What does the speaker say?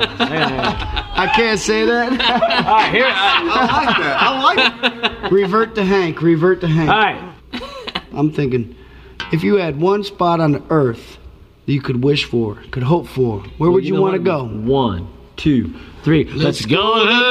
I can't say that. All right, here. I like that. I like it. Revert to Hank. Revert to Hank. All right. I'm thinking, if you had one spot on the earth that you could wish for, could hope for, where would you want to go? 1, 2, 3. Let's go.